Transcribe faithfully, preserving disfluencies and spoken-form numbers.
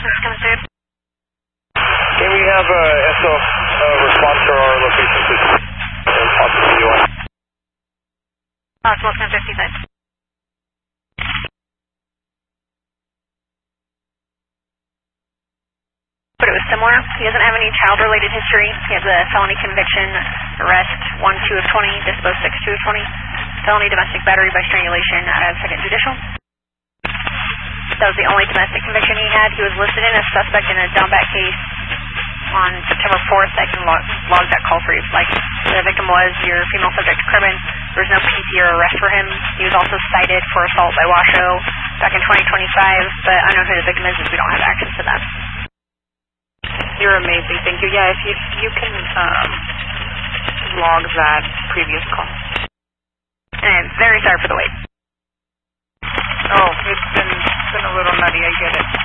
is going to say it. Can we have a S O uh, response to our location, please? And possibly you want. Possible ten fifty, thanks. But it was similar. He doesn't have any child-related history. He has a felony conviction, arrest one two of twenty, dispose six two of twenty, felony domestic battery by strangulation out of second judicial. That was the only domestic conviction he had. He was listed in as suspect in a dumback case on September fourth. I can log, log that call for you. Like, the victim was your female subject, Cribbin. There was no P C or arrest for him. He was also cited for assault by Washoe back in twenty twenty-five, but I don't know who the victim is as we don't have access to that. You're amazing, thank you. Yeah, if you, you can um, log that previous call. And very sorry for the wait. Oh, it's been, it's been a little nutty, I get it.